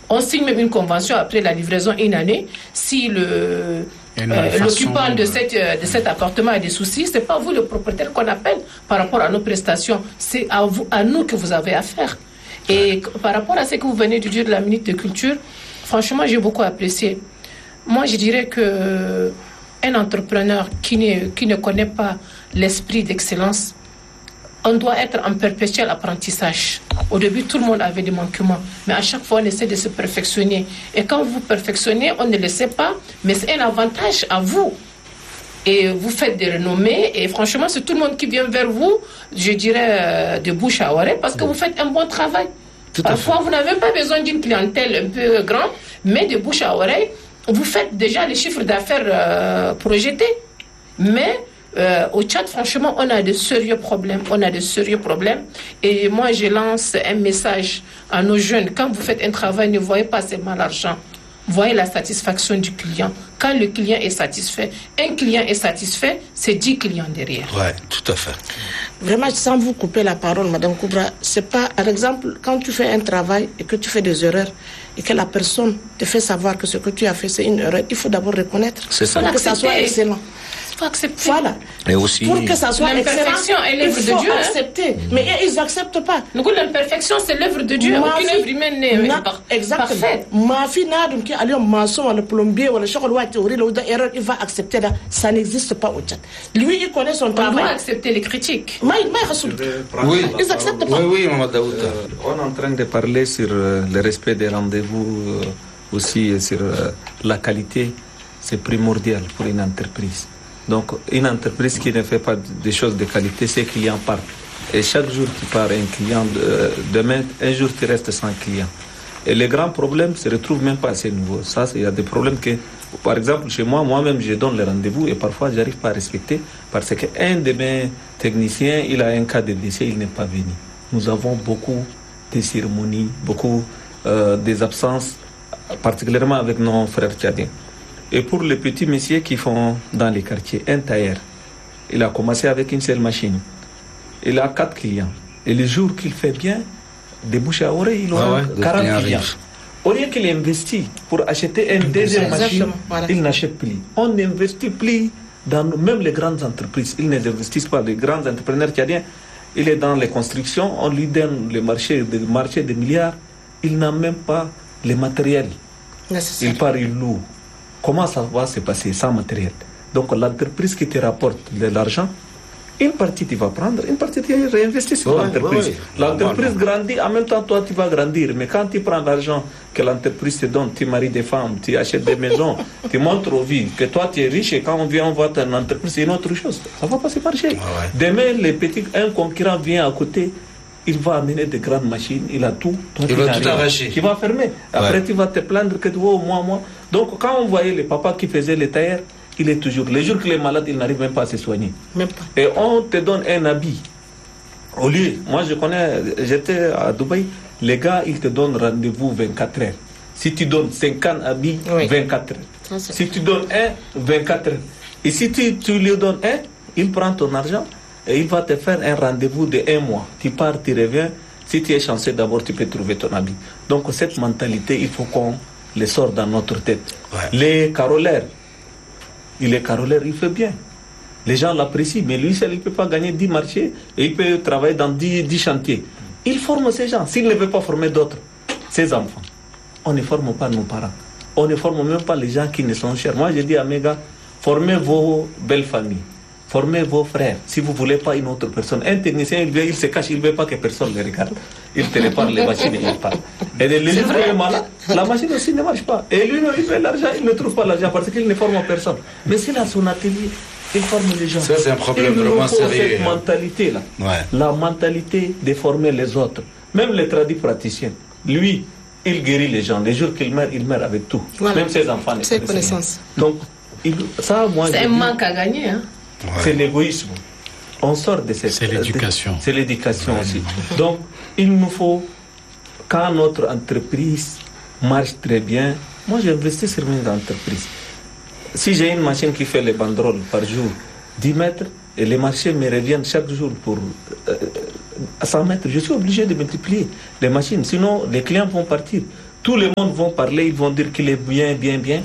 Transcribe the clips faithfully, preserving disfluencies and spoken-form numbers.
On signe même une convention après la livraison une année. Si le euh, l'occupant de, cette, de cet appartement a des soucis, c'est pas vous le propriétaire qu'on appelle par rapport à nos prestations. C'est à, vous, à nous que vous avez affaire. Et par rapport à ce que vous venez de dire de la minute de culture, franchement, j'ai beaucoup apprécié. Moi, je dirais que un entrepreneur qui ne, qui ne connaît pas l'esprit d'excellence, on doit être en perpétuel apprentissage. Au début, tout le monde avait des manquements, mais à chaque fois, on essaie de se perfectionner. Et quand vous perfectionnez, on ne le sait pas, mais c'est un avantage à vous. Et vous faites des renommées, et franchement, c'est tout le monde qui vient vers vous, je dirais, euh, de bouche à oreille, parce que vous faites un bon travail. Tout Parfois, vous n'avez pas besoin d'une clientèle un peu grande, mais de bouche à oreille, vous faites déjà les chiffres d'affaires euh, projetés. Mais euh, au Tchad, franchement, on a de sérieux problèmes. On a de sérieux problèmes. Et moi, je lance un message à nos jeunes. Quand vous faites un travail, ne voyez pas seulement l'argent. Voyez la satisfaction du client. Quand le client est satisfait, un client est satisfait, c'est dix clients derrière. Oui, tout à fait. Vraiment, sans vous couper la parole, Madame Koubra, c'est pas, par exemple, quand tu fais un travail et que tu fais des erreurs et que la personne te fait savoir que ce que tu as fait, c'est une erreur, il faut d'abord reconnaître. C'est ça. Pour que ça soit excellent. Il faut accepter. Voilà. Et aussi, pour que ça soit l'imperfection est l'œuvre de Dieu. Accepter. Hein? Mais ils n'acceptent pas. Donc l'imperfection, c'est l'œuvre de Dieu. Ma Aucune œuvre humaine n'est parfaite. Ma fille n'a donc allé au maçon, le plombier, ou le chocolat, il va accepter là. Ça n'existe pas au Tchad. Lui, il connaît son travail. On doit accepter les critiques. Oui, ils n'acceptent pas. Oui, oui, Maman Daouda. Euh, on est en train de parler sur euh, le respect des rendez-vous, euh, aussi sur euh, la qualité. C'est primordial pour une entreprise. Donc, une entreprise qui ne fait pas des choses de qualité, ses clients partent. Et chaque jour tu pars un client, de, demain, un jour tu restes sans client. Et les grands problèmes se retrouvent même pas à ce niveau. Ça, il y a des problèmes que, par exemple, chez moi, moi-même, je donne les rendez-vous et parfois, je n'arrive pas à respecter parce qu'un de mes techniciens, il a un cas de décès, il n'est pas venu. Nous avons beaucoup de cérémonies, beaucoup euh, des absences, particulièrement avec nos frères tchadiens. Et pour les petits messieurs qui font dans les quartiers, un tailleur, il a commencé avec une seule machine. Il a quatre clients. Et le jour qu'il fait bien, de bouche à oreille, il aura ah ouais, quarante clients. Au lieu qu'il investit pour acheter une deuxième machine, voilà. Il n'achète plus. On n'investit plus dans même les grandes entreprises. Ils n'investissent pas. Les grands entrepreneurs tchadiens, il est dans les constructions, on lui donne le marché de, marché de milliards. Il n'a même pas le matériel. Il part, il loue. Comment ça va se passer sans matériel? Donc l'entreprise qui te rapporte de l'argent, une partie tu vas prendre, une partie tu réinvestis sur ouais, l'entreprise. Ouais, ouais. L'entreprise ouais, grandit, en même temps toi tu vas grandir. Mais quand tu prends l'argent que l'entreprise te donne, tu maries des femmes, tu achètes des maisons, tu montres aux vies que toi tu es riche et quand on vient on voit ton entreprise, c'est une autre chose. Ça ne va pas se marcher. Ouais, ouais. Demain, les petits, un concurrent vient à côté, il va amener de grandes machines, il a tout. Donc il, il va tout arracher. Il va fermer. Après, ouais. Tu vas te plaindre que tu vois, moi, moi. Donc, quand on voyait les papas qui faisaient les tailleurs, il est toujours. Les jours qu'il est malade, il n'arrive même pas à se soigner. Même pas. Et on te donne un habit. Au lieu, moi je connais, j'étais à Dubaï, les gars, ils te donnent rendez-vous vingt-quatre heures. Si tu donnes cinquante habits, oui. vingt-quatre heures. Ça, si tu donnes un, vingt-quatre heures. Et si tu, tu lui donnes un, il prend ton argent. Et il va te faire un rendez-vous de un mois. Tu pars, tu reviens. Si tu es chanceux, d'abord, tu peux trouver ton habit. Donc, cette mentalité, il faut qu'on les sorte dans notre tête. Ouais. Les carolaires, il est carolaire, il fait bien. Les gens l'apprécient, mais lui seul, il ne peut pas gagner dix marchés et il peut travailler dans dix, dix chantiers. Il forme ces gens. S'il ne veut pas former d'autres, ses enfants, on ne forme pas nos parents. On ne forme même pas les gens qui ne sont chers. Moi, je dis à mes gars, formez vos belles familles. Formez vos frères, si vous ne voulez pas une autre personne. Un technicien, il, veut, il se cache, il ne veut pas que personne le regarde. Il te répare les machines et il parle. Et les jours où il est malade, la machine aussi ne marche pas. Et lui, il fait l'argent, il ne trouve pas l'argent parce qu'il ne forme personne. Mais c'est là son atelier, il forme les gens. Ça, c'est un problème il vraiment faut sérieux. Cette mentalité-là, ouais. La mentalité de former les autres. Même les tradis praticiens, lui, il guérit les gens. Les jours qu'il meurt, il meurt avec tout. Voilà. Même ses enfants. C'est connaissance. Donc, il, ça, moi, c'est un manque à gagner, hein. Ouais. C'est l'égoïsme. On sort de cette... C'est l'éducation. C'est l'éducation ouais. aussi. Donc, il nous faut, quand notre entreprise marche très bien, moi j'investis sur mes entreprises. Si j'ai une machine qui fait les banderoles par jour, dix mètres, et les marchés me reviennent chaque jour pour euh, cent mètres, je suis obligé de multiplier les machines. Sinon, les clients vont partir. tout le monde va parler, ils vont dire qu'il est bien, bien, bien.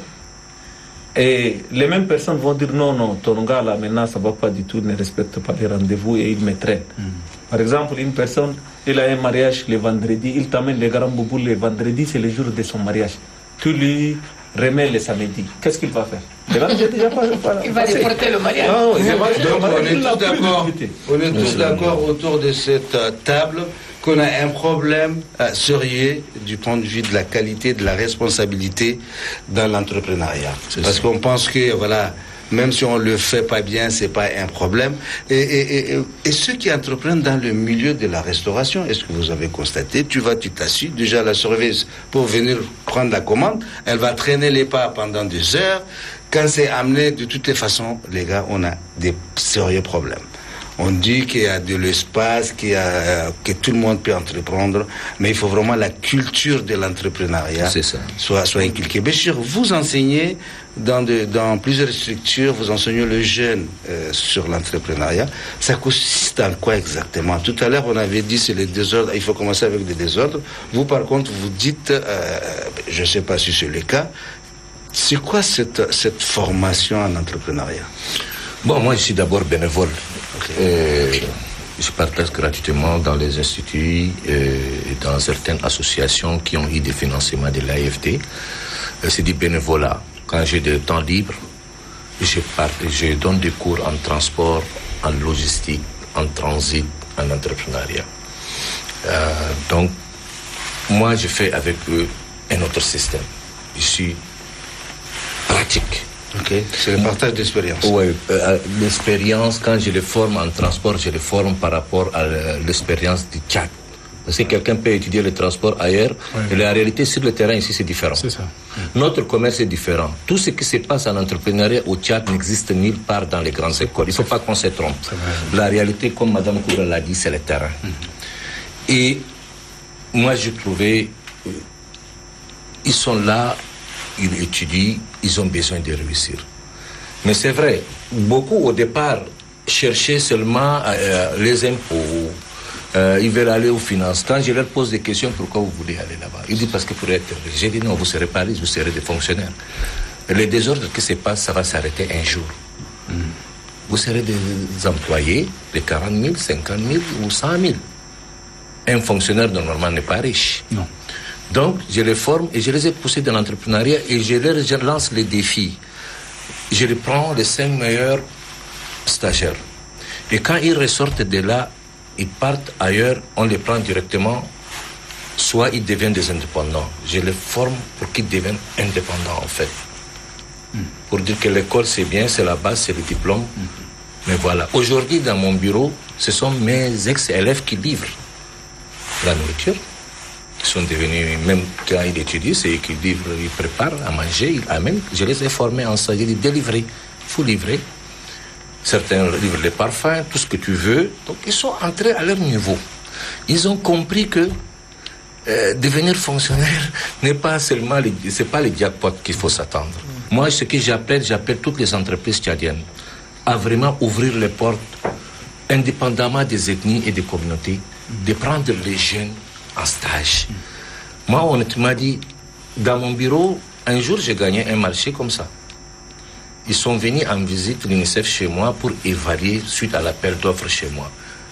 Et les mêmes personnes vont dire non, non, ton gars là maintenant ça va pas du tout, ne respecte pas les rendez-vous et il me traîne. Mm. Par exemple, une personne, il a un mariage le vendredi, il t'amène les grands boubous le vendredi, c'est le jour de son mariage. Tu lui remets le samedi. Qu'est-ce qu'il va faire? Le vendredi, déjà pas, pas, il va déporter le mariage. Non, il va, donc on est tous d'accord, on est tous d'accord autour de cette uh, table qu'on a un problème uh, sérieux du point de vue de la qualité, de la responsabilité dans l'entrepreneuriat. Parce ça. qu'on pense que, voilà, même si on le fait pas bien, c'est pas un problème. Et, et, et, et ceux qui entreprennent dans le milieu de la restauration, est-ce que vous avez constaté, tu vas, tu t'assis, déjà la service pour venir prendre la commande, elle va traîner les pas pendant des heures. Quand c'est amené, de toutes les façons, les gars, on a des sérieux problèmes. On dit qu'il y a de l'espace, qu'il y a, que tout le monde peut entreprendre, mais il faut vraiment la culture de l'entrepreneuriat soit, soit inculquée. Béchir, vous enseignez dans, de, dans plusieurs structures, vous enseignez les jeunes euh, sur l'entrepreneuriat. Ça consiste en quoi exactement? Tout à l'heure, on avait dit c'est les désordres, il faut commencer avec les désordres. Vous, par contre, vous dites, euh, je ne sais pas si c'est le cas, c'est quoi cette, cette formation en entrepreneuriat? Bon, moi, je suis d'abord bénévole. Okay. Euh, je partage gratuitement dans les instituts euh, et dans certaines associations qui ont eu des financements de l'A F D. Euh, c'est du bénévolat. Quand j'ai du temps libre, je, part, je donne des cours en transport, en logistique, en transit, en entrepreneuriat. Euh, donc, moi, je fais avec eux un autre système. Je suis pratique. Ok, c'est le partage d'expérience. Oui, euh, l'expérience, quand je les forme en transport, je les forme par rapport à l'expérience du Tchad. Parce que quelqu'un peut étudier le transport ailleurs, oui. Et la réalité sur le terrain ici, c'est différent. C'est ça. Notre commerce est différent. Tout ce qui se passe en entrepreneuriat au Tchad n'existe nulle part dans les grandes écoles. Il ne faut pas qu'on se trompe. La réalité, comme Mme Koura l'a dit, c'est le terrain. Mm-hmm. Et moi, je trouvais, euh, ils sont là, ils étudient, ils ont besoin de réussir. Mais c'est vrai, beaucoup au départ cherchaient seulement euh, les impôts, euh, ils veulent aller aux finances. Quand je leur pose des questions, pourquoi vous voulez aller là-bas? Ils disent parce que pour être riche. J'ai dit non, vous ne serez pas riche, vous serez des fonctionnaires. Les désordres qui se passent, ça va s'arrêter un jour. Mm. Vous serez des employés de quarante mille, cinquante mille ou cent mille. Un fonctionnaire normalement n'est pas riche. Non. Donc, je les forme et je les ai poussés dans l'entrepreneuriat et je leur je lance les défis. Je les prends les cinq meilleurs stagiaires. Et quand ils ressortent de là, ils partent ailleurs, on les prend directement, soit ils deviennent des indépendants. Je les forme pour qu'ils deviennent indépendants, en fait. Mm. Pour dire que l'école, c'est bien, c'est la base, c'est le diplôme. Mm. Mais voilà. Aujourd'hui, dans mon bureau, ce sont mes ex-élèves qui livrent la nourriture. Ils sont devenus, même quand ils étudient, c'est eux qui livrent, ils préparent à manger, ils amènent. Je les ai formés en ça. J'ai dit, délivrer. Il faut livrer. Certains livrent les parfums, tout ce que tu veux. Donc, ils sont entrés à leur niveau. Ils ont compris que euh, devenir fonctionnaire n'est pas seulement, les, c'est pas les jackpots qu'il faut s'attendre. Mmh. Moi, ce que j'appelle, j'appelle toutes les entreprises tchadiennes à vraiment ouvrir les portes, indépendamment des ethnies et des communautés, mmh. de prendre les jeunes en stage. Mmh. Moi, on m'a dit, dans mon bureau, un jour, j'ai gagné un marché comme ça. Ils sont venus en visite l'UNICEF chez moi pour évaluer suite à l'appel d'offres chez moi.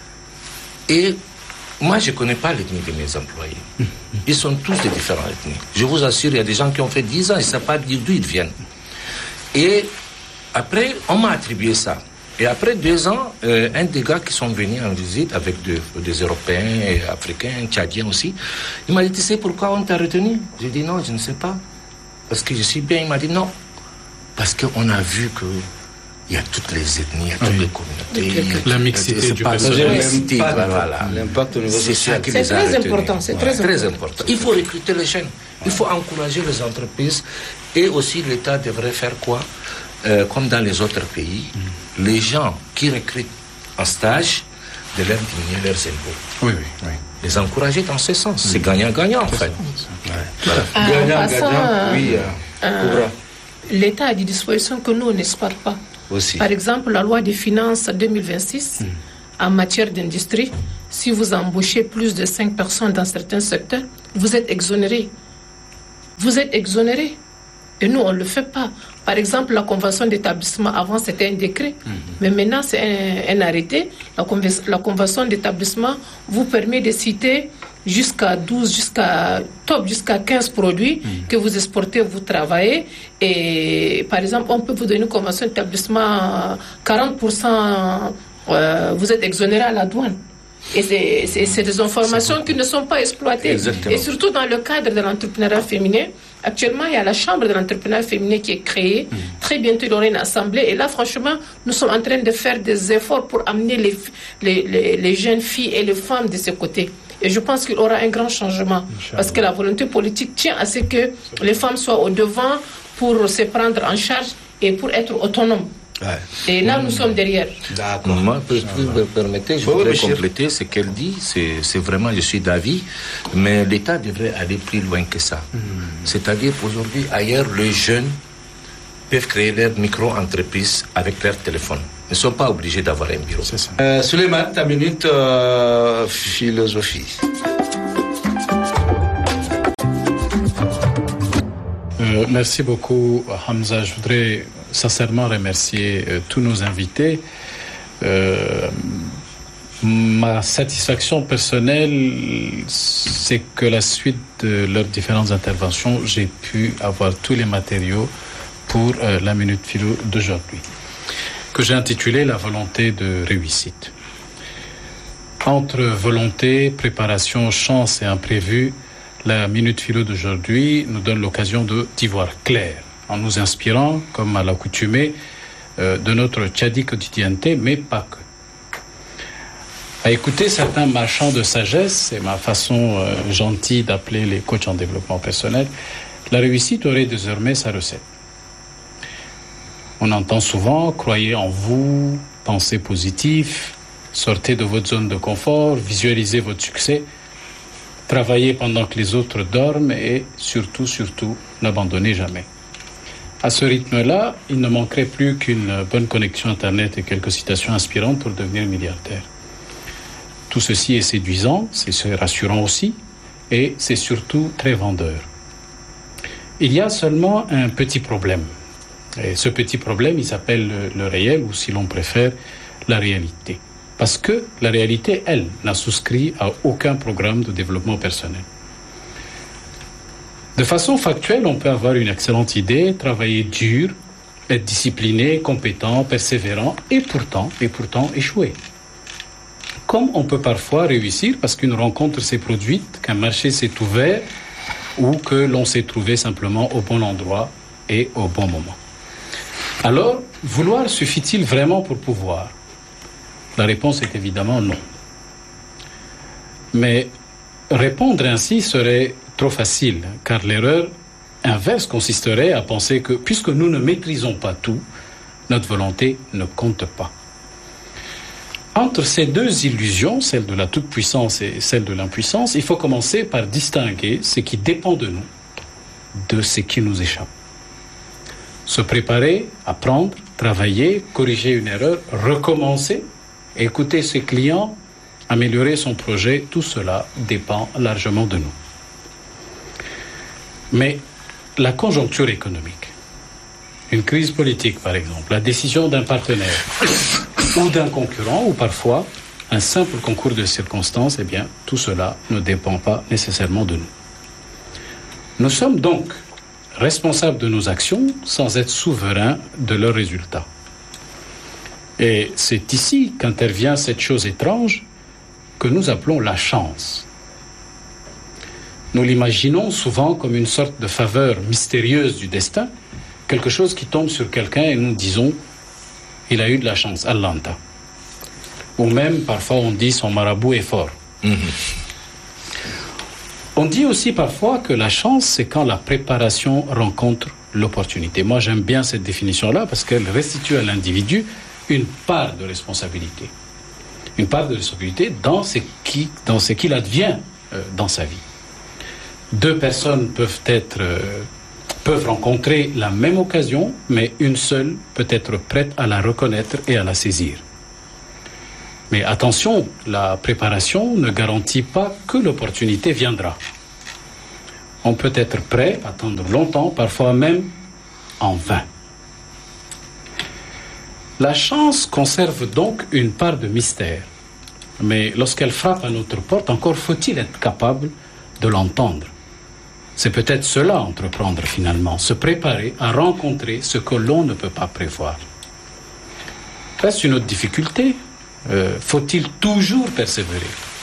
Et moi, je ne connais pas l'ethnie de mes employés. Mmh. Ils sont tous de différentes ethnies. Je vous assure, il y a des gens qui ont fait dix ans, ils ne savent pas d'où ils viennent. Et après, on m'a attribué ça. Et après deux ans, euh, un des gars qui sont venus en visite avec de, des Européens, et Africains, Tchadiens aussi, il m'a dit, tu sais pourquoi on t'a retenu? J'ai dit non, je ne sais pas. Parce que je suis bien. Il m'a dit non. Parce qu'on a vu qu'il y a toutes les ethnies, il y a toutes oui. les communautés. La mixité du personnel. L'impact au niveau c'est ça qui c'est les a très retenus. important. C'est ouais. très, très important. important. Il faut recruter les jeunes. Il faut encourager les entreprises. Et aussi, l'État devrait faire quoi? Euh, comme dans les autres pays, mm. les gens qui recrutent en stage, de leur diminuer leurs impôts. Oui, oui, oui. Les encourager dans ce sens. Mm. C'est gagnant-gagnant, en fait. Ouais. Euh, gagnant-gagnant, oui. Euh, euh, L'État a des dispositions que nous, on n'espère pas. Aussi. Par exemple, la loi des finances deux mille vingt-six, mm. en matière vous êtes exonéré. Et nous, on ne le fait pas. Par exemple, la convention d'établissement, avant, c'était un décret. Mmh. Mais maintenant, c'est un, un arrêté. La, conv- la convention d'établissement vous permet de citer jusqu'à douze, jusqu'à top, jusqu'à quinze produits mmh. que vous exportez, vous travaillez. Et par exemple, on peut vous donner une convention d'établissement, quarante pour cent, euh, vous êtes exonéré à la douane. Et c'est, c'est, c'est des informations qui ne sont pas exploitées. Exactement. Et surtout dans le cadre de l'entrepreneuriat féminin, actuellement, il y a la Chambre de l'entrepreneuriat féminin qui est créée. Mmh. Très bientôt, il y aura une assemblée. Et là, franchement, nous sommes en train de faire des efforts pour amener les, les, les, les jeunes filles et les femmes de ce côté. Et je pense qu'il y aura un grand changement. Inch'Allah. Parce que la volonté politique tient à ce que les femmes soient au devant pour se prendre en charge et pour être autonomes. Ouais. Et là, nous sommes derrière. D'accord. Moi, si vous me permettez, je voudrais compléter ce qu'elle dit. C'est, c'est vraiment, je suis d'avis, mais l'État devrait aller plus loin que ça. Mmh. C'est-à-dire, aujourd'hui, ailleurs, les jeunes peuvent créer leur micro-entreprise avec leur téléphone. Ils ne sont pas obligés d'avoir un bureau. C'est ça. Euh, Suleiman, ta minute euh, philosophie. Euh, merci beaucoup, Hamza. Je voudrais sincèrement remercier euh, tous nos invités. Euh, ma satisfaction personnelle, c'est que la suite de leurs différentes interventions, j'ai pu avoir tous les matériaux pour euh, la Minute Philo d'aujourd'hui, que j'ai intitulé « La volonté de réussite ». Entre volonté, préparation, chance et imprévu, la Minute Philo d'aujourd'hui nous donne l'occasion de, d'y voir clair, en nous inspirant, comme à l'accoutumée, euh, de notre tchadi quotidienneté, mais pas que. À écouter certains marchands de sagesse, c'est ma façon euh, gentille d'appeler les coachs en développement personnel, la réussite aurait désormais sa recette. On entend souvent « croyez en vous »,« pensez positif »,« sortez de votre zone de confort »,« visualisez votre succès », travaillez pendant que les autres dorment et surtout, surtout, n'abandonnez jamais. À ce rythme-là, il ne manquerait plus qu'une bonne connexion Internet et quelques citations inspirantes pour devenir milliardaire. Tout ceci est séduisant, c'est rassurant aussi, et c'est surtout très vendeur. Il y a seulement un petit problème. Et ce petit problème, il s'appelle le, le réel, ou si l'on préfère, la réalité. Parce que la réalité, elle, n'a souscrit à aucun programme de développement personnel. De façon factuelle, on peut avoir une excellente idée, travailler dur, être discipliné, compétent, persévérant, et pourtant, et pourtant échouer. Comme on peut parfois réussir parce qu'une rencontre s'est produite, qu'un marché s'est ouvert, ou que l'on s'est trouvé simplement au bon endroit et au bon moment. Alors, vouloir suffit-il vraiment pour pouvoir ? La réponse est évidemment non. Mais répondre ainsi serait trop facile, car l'erreur inverse consisterait à penser que, puisque nous ne maîtrisons pas tout, notre volonté ne compte pas. Entre ces deux illusions, celle de la toute-puissance et celle de l'impuissance, il faut commencer par distinguer ce qui dépend de nous de ce qui nous échappe. Se préparer, apprendre, travailler, corriger une erreur, recommencer, écouter ses clients, améliorer son projet, tout cela dépend largement de nous. Mais la conjoncture économique, une crise politique par exemple, la décision d'un partenaire ou d'un concurrent, ou parfois un simple concours de circonstances, eh bien, tout cela ne dépend pas nécessairement de nous. Nous sommes donc responsables de nos actions sans être souverains de leurs résultats. Et c'est ici qu'intervient cette chose étrange que nous appelons la chance. Nous l'imaginons souvent comme une sorte de faveur mystérieuse du destin, quelque chose qui tombe sur quelqu'un et nous disons « il a eu de la chance, Allanta ». Ou même, parfois, on dit « son marabout est fort mmh. ». On dit aussi parfois que la chance, c'est quand la préparation rencontre l'opportunité. Moi, j'aime bien cette définition-là parce qu'elle restitue à l'individu une part de responsabilité. Une part de responsabilité dans ce, qui, dans ce qu'il advient euh, dans sa vie. Deux personnes peuvent être, euh, peuvent rencontrer la même occasion, mais une seule peut être prête à la reconnaître et à la saisir. Mais attention, la préparation ne garantit pas que l'opportunité viendra. On peut être prêt, attendre longtemps, parfois même en vain. La chance conserve donc une part de mystère. Mais lorsqu'elle frappe à notre porte, encore faut-il être capable de l'entendre. C'est peut-être cela, entreprendre finalement, se préparer à rencontrer ce que l'on ne peut pas prévoir. Reste une autre difficulté. Euh, faut-il toujours persévérer?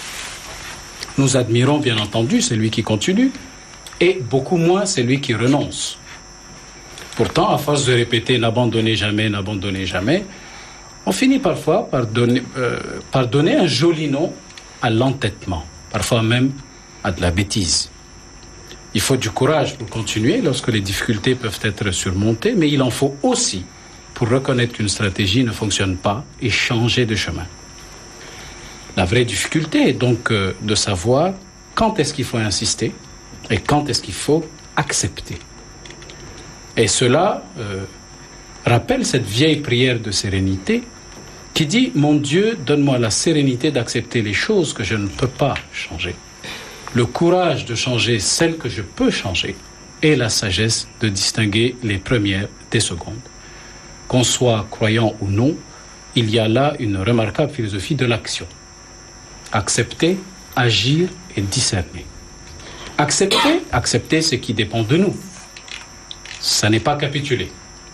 Nous admirons bien entendu celui qui continue et beaucoup moins celui qui renonce. Pourtant, à force de répéter « n'abandonnez jamais, n'abandonnez jamais », on finit parfois par donner, euh, par donner un joli nom à l'entêtement, parfois même à de la bêtise. Il faut du courage pour continuer lorsque les difficultés peuvent être surmontées, mais il en faut aussi pour reconnaître qu'une stratégie ne fonctionne pas et changer de chemin. La vraie difficulté est donc euh, de savoir quand est-ce qu'il faut insister et quand est-ce qu'il faut accepter. Et cela euh, rappelle cette vieille prière de sérénité qui dit « Mon Dieu, donne-moi la sérénité d'accepter les choses que je ne peux pas changer, le courage de changer celles que je peux changer et la sagesse de distinguer les premières des secondes. » Qu'on soit croyant ou non, il y a là une remarquable philosophie de l'action. Accepter, agir et discerner. Accepter, accepter ce qui dépend de nous. Ça n'est pas capituler.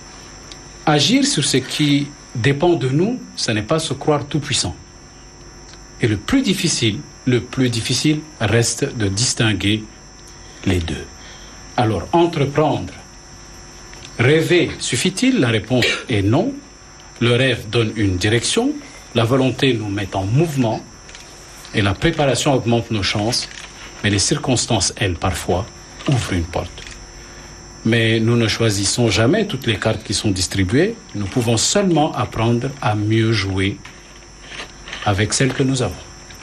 Agir sur ce qui dépend de nous, ça n'est pas se croire tout puissant. Et le plus difficile, le plus difficile reste de distinguer les deux. Alors, entreprendre, rêver, suffit-il? La réponse est non. Le rêve donne une direction, la volonté nous met en mouvement et la préparation augmente nos chances, mais les circonstances, elles, parfois, ouvrent une porte. Mais nous ne choisissons jamais toutes les cartes qui sont distribuées. Nous pouvons seulement apprendre à mieux jouer avec celles que nous avons.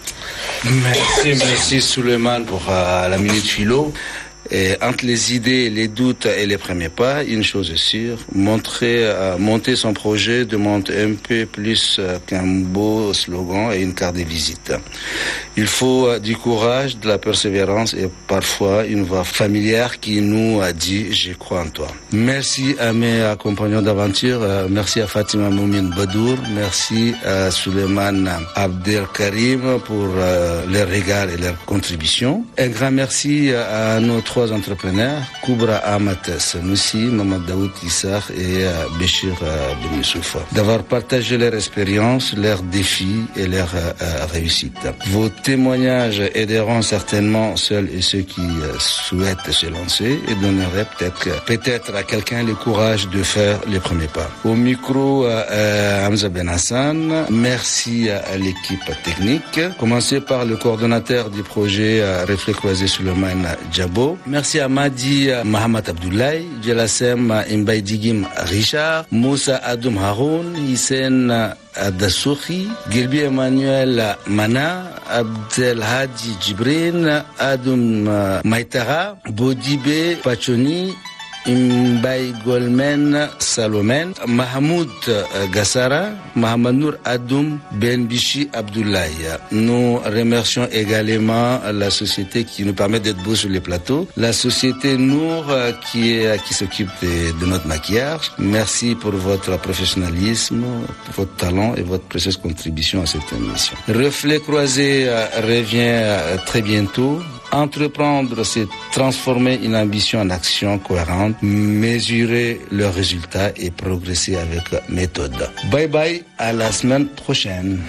Merci, merci Souleymane pour euh, la minute philo. Et entre les idées, les doutes et les premiers pas, une chose est sûre, montrer, euh, monter son projet demande un peu plus euh, qu'un beau slogan et une carte de visite. Il faut euh, du courage, de la persévérance et parfois une voix familière qui nous a dit « Je crois en toi ». Merci à mes compagnons d'aventure, euh, merci à Fatima Moumine Badour, merci à Souleymane Abdelkarim pour euh, leur regard et leur contribution. Un grand merci à nos trois entrepreneurs, Koubra Ahmad Sanoussi, Mamad Daoud Issar et euh, Béchir euh, Ben Youssoufa, d'avoir partagé leur expérience, leurs défis et leurs euh, réussites. Vos témoignages aideront certainement ceux et ceux qui euh, souhaitent se lancer et donneraient peut-être peut-être à quelqu'un le courage de faire les premiers pas. Au micro, euh, Hamza Ben Hassan, merci à l'équipe technique, commencé par le coordonnateur du projet euh, Reflet Croisé Souleymane Djabo. Merci à Madi Mohamed Abdoulaye, Jelassem Imbaydigim Richard, Moussa Adoum Haroun, Hissène Adassoukhi, Gilbi Emmanuel Mana, Abdel Hadi Djibrin, Adoum Maïtara, Bodibe Pachoni, Imbay Golmen Salomen, Mahmoud Gassara, Mohamed Nour Adoum Ben Bichi Abdoulaye. Nous remercions également la société qui nous permet d'être beaux sur les plateaux, la société Nour qui, est, qui s'occupe de, de notre maquillage. Merci pour votre professionnalisme, pour votre talent et votre précieuse contribution à cette émission. Reflet Croisé revient très bientôt. Entreprendre, c'est transformer une ambition en action cohérente, mesurer le résultat et progresser avec méthode. Bye bye, à la semaine prochaine.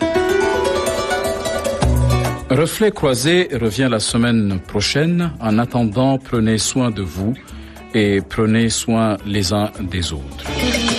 Reflet Croisé revient la semaine prochaine. En attendant, prenez soin de vous et prenez soin les uns des autres.